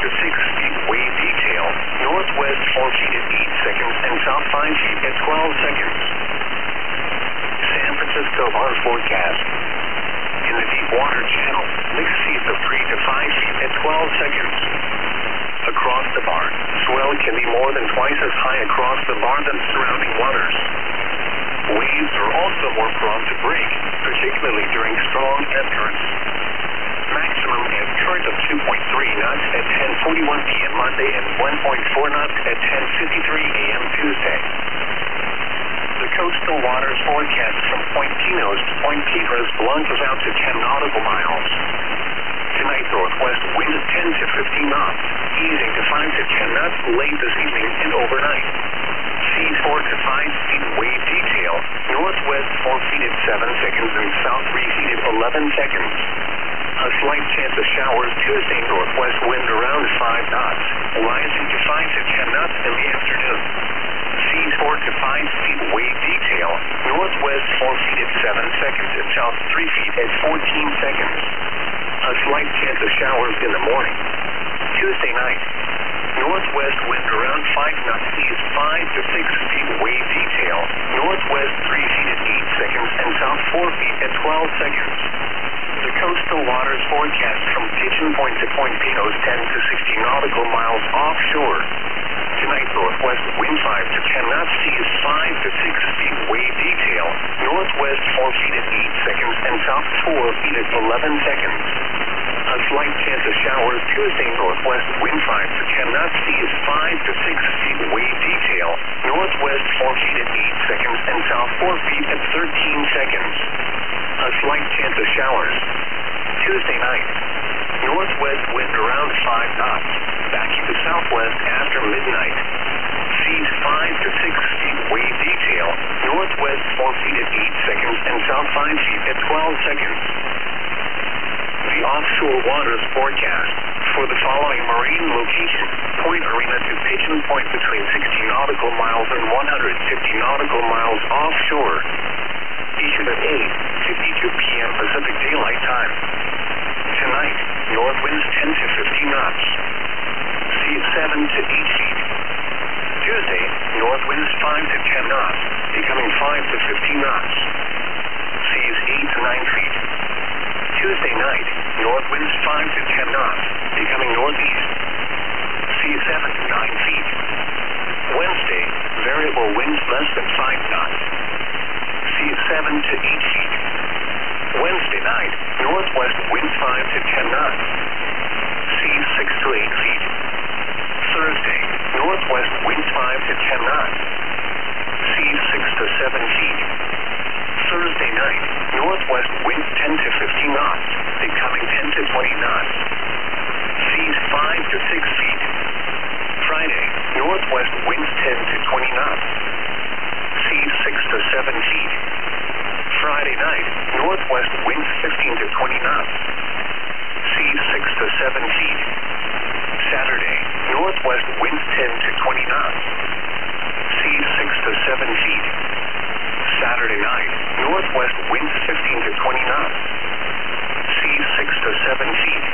to 6 feet wave detail, northwest 4 feet at 8 seconds, and south 5 feet at 12 seconds. San Francisco bar forecast. In the deep water channel, mixed seas of 3 to 5 feet at 12 seconds. Across the bar, swell can be more than twice as high across the bar than surrounding waters. Waves are also more prone to break, particularly during strong ebb currents. Maximum ebb current of 2.3 knots at 10:41 p.m. Monday and 1.4 knots at 10:53 a.m. Tuesday. The coastal waters forecast from Point Pinos to Point Piedras Blancas out to 10 nautical miles. Tonight, northwest wind 10 to 15 knots, easing to 5 to 10 knots late this evening and overnight. Seas 4 to 5 feet wave detail, northwest 4 feet at 7 seconds and south 3 feet at 11 seconds. A slight chance of showers Tuesday, northwest wind around 5 knots, rising to 5 to 10 knots in the afternoon. Seas 4 to 5 feet wave detail, northwest 4 feet at 7 seconds and south 3 feet at 14 seconds. A slight chance of showers in the morning. Tuesday night, northwest wind around 5 knots, seas 5 to 6 feet wave detail, northwest 3 feet at 8 seconds and south 4 feet at 12 seconds. The coastal waters forecast from Pigeon Point to Point Pinos 10 to 60 nautical miles offshore. Tonight, northwest wind 5 to 10 knots, seas 5 to 6 feet wave detail, northwest 4 feet at 8 seconds and south 4 feet at 11 seconds. A slight chance of showers Tuesday, northwest wind 5 to 10 knots, seas 5 to 6 feet wave detail, northwest 4 feet at 8 seconds and south 4 feet at 13 seconds. A slight chance of showers. Tuesday night, northwest wind around 5 knots, backing to southwest after midnight. Seas 5 to 6 feet wave detail, northwest 4 feet at 8 seconds and south 5 feet at 12 seconds. The offshore waters forecast for the following marine location: Point Arena to Pigeon Point between 60 nautical miles and 150 nautical miles offshore. Issued at 8:52 p.m. Pacific Daylight Time. Tonight, north winds 10 to 15 knots. Seas 7 to 8 feet. Tuesday, north winds 5 to 10 knots, becoming 5 to 15 knots. Seas 8 to 9 feet. Tuesday night, north winds 5 to 10 knots, becoming northeast. Seas 7 to 9 feet. Wednesday, variable winds less than 5 knots. Seas 7 to 8 feet. Wednesday night, northwest winds 5 to 10 knots. Seas 6 to 8 feet. Thursday, northwest winds 5 to 10 knots. Seas 6 to 7 feet. Thursday night, northwest winds 10 to 15 knots, becoming 10 to 20 knots. Seas 5 to 6 feet. Friday, northwest winds 10 to 20 knots. Seas 6 to 7 feet. Friday night, northwest winds 15 to 20 knots. Seas 6 to 7 feet. Saturday, northwest winds 10 to 20 knots. Seas 6 to 7 feet. Saturday night, northwest winds 15 to 20 knots. Seas 6 to 7 feet.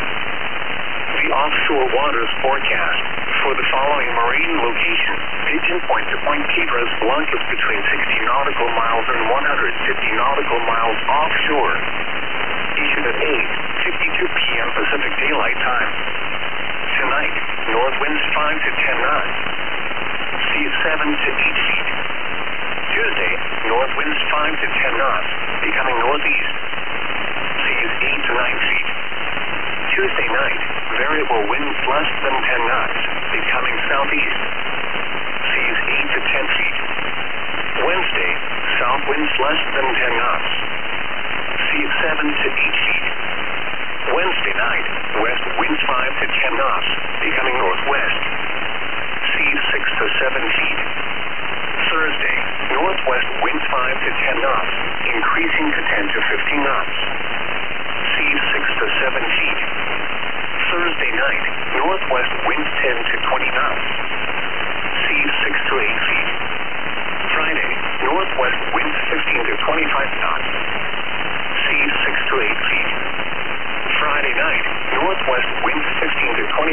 The offshore waters forecast for the following marine location: Pigeon Point to Point Piedras Blancas between 60 nautical miles and 150 nautical miles offshore. Issued at 8:52 p.m. Pacific Daylight Time. Tonight, north winds 5 to 10 knots. Seas 7 to 8 feet. Tuesday, north winds 5 to 10 knots, becoming northeast. Seas 8 to 9 feet. Tuesday night, variable winds less than 10 knots, becoming southeast. Seas 8 to 10 feet. Wednesday, south winds less than 10 knots. Seas 7 to 8 feet. Wednesday night, west winds 5 to 10 knots, becoming northwest. Seas 6 to 7 feet. Thursday, northwest winds 5 to 10 knots, increasing to 10 to 15 knots. Seas 6 to 7 feet. Thursday night, northwest winds 10 to 20 knots. Seas 6 to 8 feet. Friday, northwest winds 15 to 25 knots. Seas 6 to 8 feet. Friday night, northwest winds 15 to 20